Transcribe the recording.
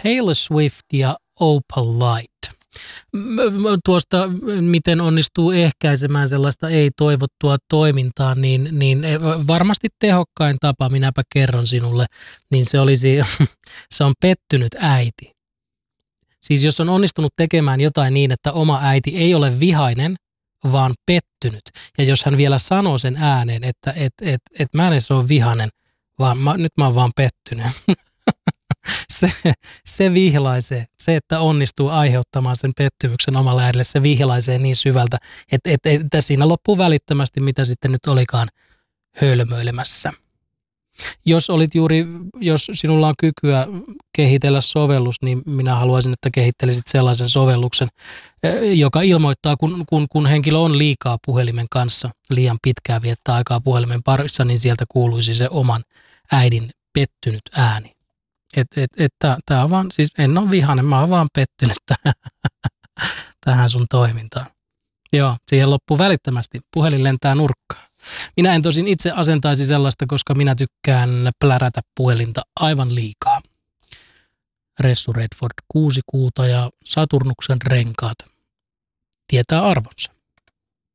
Taylor Swift ja Opalite. Tuosta, miten onnistuu ehkäisemään sellaista ei-toivottua toimintaa, niin varmasti tehokkain tapa, minäpä kerron sinulle, niin se on pettynyt äiti. Siis jos on onnistunut tekemään jotain niin, että oma äiti ei ole vihainen, vaan pettynyt. Ja jos hän vielä sanoo sen ääneen, että mä en edes ole vihainen, vaan nyt mä oon vaan pettynyt. Se vihlaisee. Se, että onnistuu aiheuttamaan sen pettymyksen omalle äidille, se vihlaisee niin syvältä, että siinä loppuu välittömästi, mitä sitten nyt olikaan hölmöilemässä. Jos sinulla on kykyä kehitellä sovellus, niin minä haluaisin, että kehittelisit sellaisen sovelluksen, joka ilmoittaa, kun henkilö on liikaa puhelimen kanssa, liian pitkään viettää aikaa puhelimen parissa, niin sieltä kuuluisi se oman äidin pettynyt ääni. Tää on vaan, siis en ole vihainen, mä oon vaan pettynyt tähän sun toimintaan. Joo, siihen loppuu välittömästi. Puhelin lentää nurkkaan. Minä en tosin itse asentaisi sellaista, koska minä tykkään plärätä puhelinta aivan liikaa. Ressu Redford 6 kuuta ja Saturnuksen renkaat tietää arvonsa.